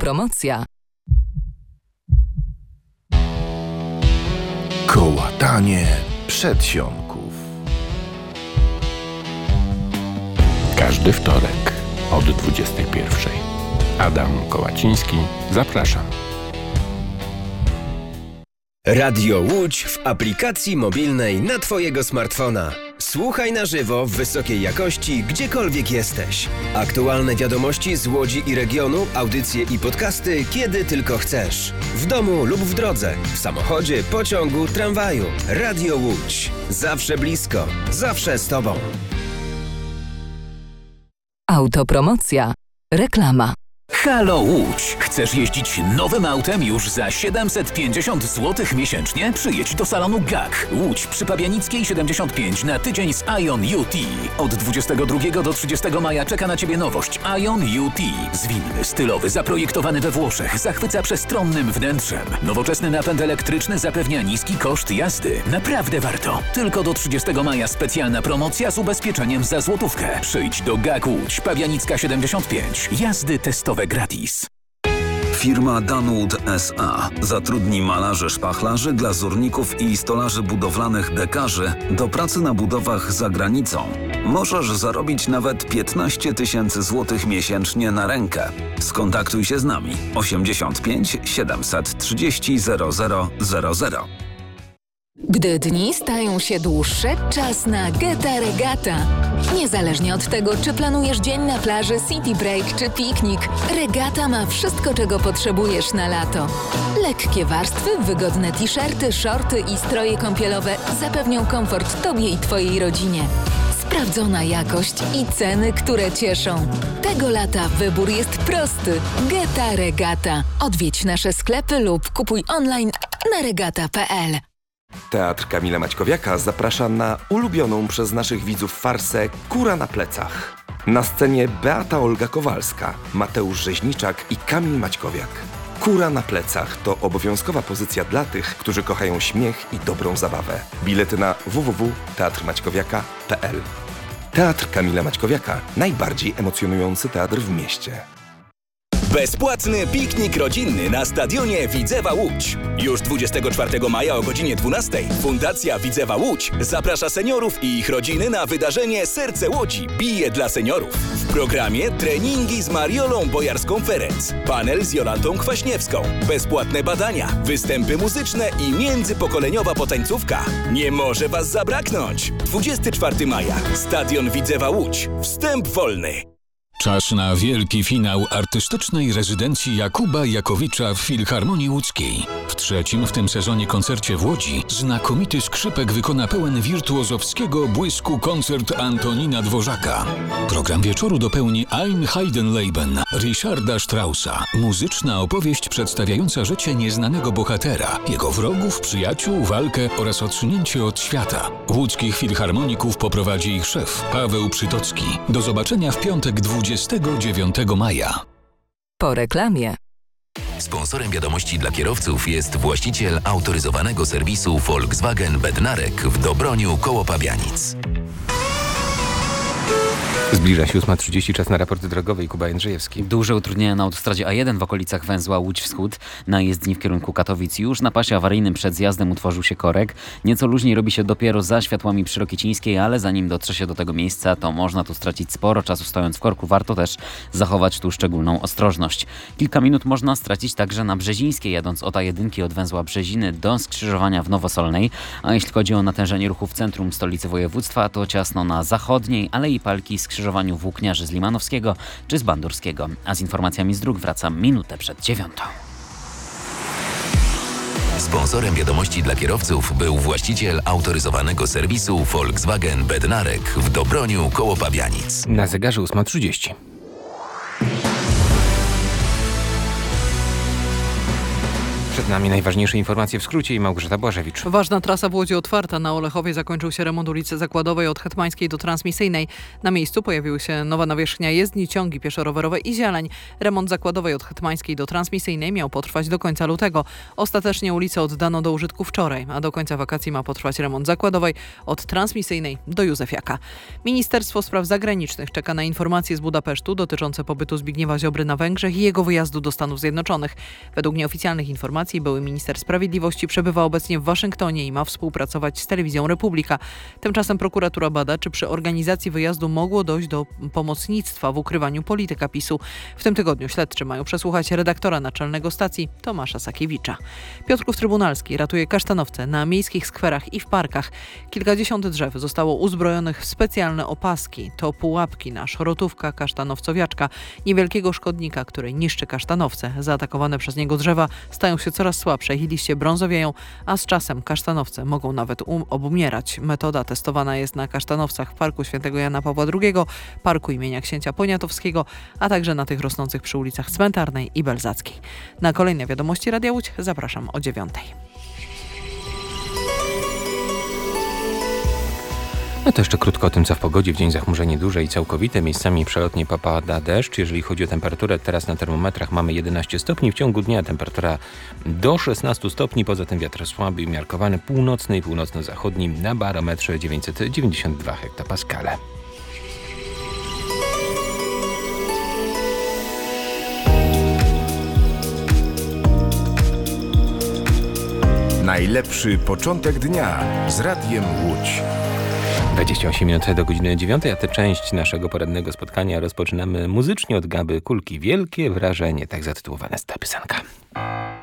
Autopromocja. Kołatanie przedsionków. Każdy wtorek od 21:00. Adam Kołaciński, zapraszam. Radio Łódź w aplikacji mobilnej na Twojego smartfona. Słuchaj na żywo w wysokiej jakości, gdziekolwiek jesteś. Aktualne wiadomości z Łodzi i regionu, audycje i podcasty, kiedy tylko chcesz. W domu lub w drodze, w samochodzie, pociągu, tramwaju. Radio Łódź. Zawsze blisko, zawsze z Tobą. Autopromocja. Reklama. Halo Łódź! Chcesz jeździć nowym autem już za 750 zł miesięcznie? Przyjedź do salonu GAK. Łódź przy Pabianickiej 75 na tydzień z Ion UT. Od 22 do 30 maja czeka na Ciebie nowość Ion UT. Zwinny, stylowy, zaprojektowany we Włoszech, zachwyca przestronnym wnętrzem. Nowoczesny napęd elektryczny zapewnia niski koszt jazdy. Naprawdę warto. Tylko do 30 maja specjalna promocja z ubezpieczeniem za złotówkę. Przyjdź do GAK Łódź, Pabianicka 75. Jazdy testowe gratis. Firma Danwood S.A. zatrudni malarzy szpachlarzy, glazurników i stolarzy budowlanych dekarzy do pracy na budowach za granicą. Możesz zarobić nawet 15 000 złotych miesięcznie na rękę. Skontaktuj się z nami 85 730 0000. Gdy dni stają się dłuższe, czas na Geta Regata. Niezależnie od tego, czy planujesz dzień na plaży, city break czy piknik, Regata ma wszystko, czego potrzebujesz na lato. Lekkie warstwy, wygodne t-shirty, shorty i stroje kąpielowe zapewnią komfort Tobie i Twojej rodzinie. Sprawdzona jakość i ceny, które cieszą. Tego lata wybór jest prosty. Geta Regata. Odwiedź nasze sklepy lub kupuj online na regata.pl. Teatr Kamila Maćkowiaka zaprasza na ulubioną przez naszych widzów farsę Kura na plecach. Na scenie Beata Olga Kowalska, Mateusz Rzeźniczak i Kamil Maćkowiak. Kura na plecach to obowiązkowa pozycja dla tych, którzy kochają śmiech i dobrą zabawę. Bilety na www.teatrmaćkowiaka.pl. Teatr Kamila Maćkowiaka. Najbardziej emocjonujący teatr w mieście. Bezpłatny piknik rodzinny na stadionie Widzewa Łódź. Już 24 maja o godzinie 12 Fundacja Widzewa Łódź zaprasza seniorów i ich rodziny na wydarzenie Serce Łodzi bije dla seniorów. W programie treningi z Mariolą Bojarską-Ferenc, panel z Jolantą Kwaśniewską, bezpłatne badania, występy muzyczne i międzypokoleniowa potańcówka. Nie może Was zabraknąć! 24 maja. Stadion Widzewa Łódź. Wstęp wolny. Czas na wielki finał artystycznej rezydencji Jakuba Jakowicza w Filharmonii Łódzkiej. W trzecim w tym sezonie koncercie w Łodzi znakomity skrzypek wykona pełen wirtuozowskiego błysku koncert Antonina Dworzaka. Program wieczoru dopełni Ein Heidenleben Richarda Straussa. Muzyczna opowieść przedstawiająca życie nieznanego bohatera, jego wrogów, przyjaciół, walkę oraz odsunięcie od świata. Łódzkich filharmoników poprowadzi ich szef Paweł Przytocki. Do zobaczenia w piątek 29 maja. Po reklamie. Sponsorem wiadomości dla kierowców jest właściciel autoryzowanego serwisu Volkswagen Bednarek w Dobroniu koło Pabianic. Zbliża się 8:30, czas na raporty drogowe i Kuba Jędrzejewski. Duże utrudnienia na autostradzie A1 w okolicach węzła Łódź Wschód. Na jezdni w kierunku Katowic już. Na pasie awaryjnym przed zjazdem utworzył się korek. Nieco luźniej robi się dopiero za światłami przy Rokicińskiej, ale zanim dotrze się do tego miejsca, to można tu stracić sporo czasu stojąc w korku. Warto też zachować tu szczególną ostrożność. Kilka minut można stracić także na Brzezińskiej, jadąc od A1 od węzła Brzeziny do skrzyżowania w Nowosolnej. A jeśli chodzi o natężenie ruchu w centrum stolicy województwa, to ciasno na zachodniej, Alei Palki, skrzyżowaniu Włókniarzy z Limanowskiego czy z Bandurskiego. A z informacjami z dróg wracam minutę przed 9. Sponsorem wiadomości dla kierowców był właściciel autoryzowanego serwisu Volkswagen Bednarek w Dobroniu koło Pabianic. Na zegarze 8:30. Przed nami najważniejsze informacje w skrócie i Małgorzata Błażewicz. Ważna trasa w Łodzi otwarta. Na Olechowie zakończył się remont ulicy Zakładowej od Hetmańskiej do Transmisyjnej. Na miejscu pojawiły się nowa nawierzchnia jezdni, ciągi pieszo-rowerowe i zieleń. Remont Zakładowej od Hetmańskiej do Transmisyjnej miał potrwać do końca lutego. Ostatecznie ulicę oddano do użytku wczoraj, a do końca wakacji ma potrwać remont Zakładowej od Transmisyjnej do Józefiaka. Ministerstwo Spraw Zagranicznych czeka na informacje z Budapesztu dotyczące pobytu Zbigniewa Ziobry na Węgrzech i jego wyjazdu do Stanów Zjednoczonych. Według nieoficjalnych informacji były minister sprawiedliwości przebywa obecnie w Waszyngtonie i ma współpracować z Telewizją Republika. Tymczasem prokuratura bada, czy przy organizacji wyjazdu mogło dojść do pomocnictwa w ukrywaniu polityka PiS-u. W tym tygodniu śledczy mają przesłuchać redaktora naczelnego stacji Tomasza Sakiewicza. Piotrków Trybunalski ratuje kasztanowce na miejskich skwerach i w parkach. Kilkadziesiąt drzew zostało uzbrojonych w specjalne opaski. To pułapki na szrotówka kasztanowcowiaczka, niewielkiego szkodnika, który niszczy kasztanowce. Zaatakowane przez niego drzewa stają się coraz słabsze i liście brązowieją, a z czasem kasztanowce mogą nawet obumierać. Metoda testowana jest na kasztanowcach w Parku Świętego Jana Pawła II, Parku imienia księcia Poniatowskiego, a także na tych rosnących przy ulicach Cmentarnej i Belzackiej. Na kolejne wiadomości Radia Łódź zapraszam o 9:00. No to jeszcze krótko o tym, co w pogodzie. W dzień zachmurzenie duże i całkowite. Miejscami przelotnie popada deszcz. Jeżeli chodzi o temperaturę, teraz na termometrach mamy 11 stopni. W ciągu dnia temperatura do 16 stopni. Poza tym wiatr słaby i umiarkowany, północny i północno-zachodni na barometrze 992 hektopaskale. Najlepszy początek dnia z Radiem Łódź. 28 minut do godziny 9, a tę część naszego porannego spotkania rozpoczynamy muzycznie od Gaby Kulki. Wielkie wrażenie, tak zatytułowana jest ta piosenka.